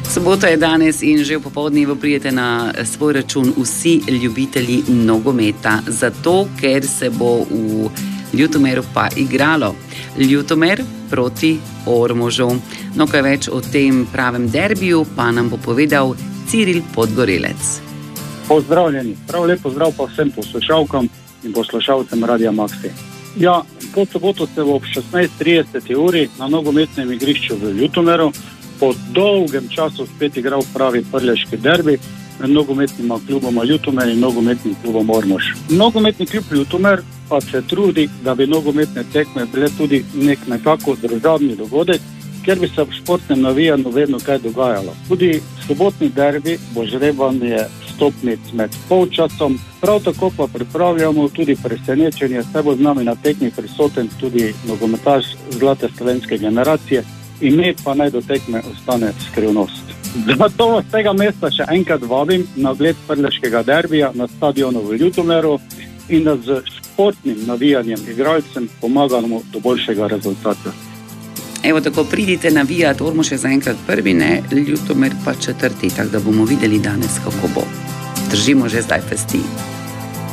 Sobota je danes in že v popoldnevu prijete na svoj račun vsi ljubitelji nogometa, zato ker se bo v Ljutomeru pa igralo. Ljutomer proti Ormožu. No, kaj več o tem pravem derbiju pa nam bo povedal Ciril Podgorelec. Pozdravljeni, prav lep pozdrav pa vsem poslušalkam in poslušalcem Radia Maxi. Ja, po soboto se bo ob 16:30 uri na nogometnem igrišču v Ljutomeru po dolgem času spet igral pravi prleški derbi med nogometnima kluboma Ljutomer in nogometnim klubom Ormož. Nogometni klub Ljutomer pa se trudi, da bi nogometne tekme bile tudi nekako državni dogodek, ker bi se v športnem navijanju vedno kaj dogajalo. Tudi sobotni derbi bo žrebanje stopnic med polčasom, prav tako pa pripravljamo tudi presenečenje, saj bo z nami na tekmi prisoten tudi nogometaš zlate slovenske generacije, ime pa naj do tekme ostane skrivnost. Zato vas z tega mesta še enkrat vabim na ogled prleškega derbija na stadionu v Ljutomeru in da z športnim navijanjem igralcem pomagamo do boljšega rezultata. Evo, tako pridite navijati, Ormož je zaenkrat prvi, ne, Ljutomer pa četrti, tako da bomo videli danes, kako bo. Držimo že zdaj pesti.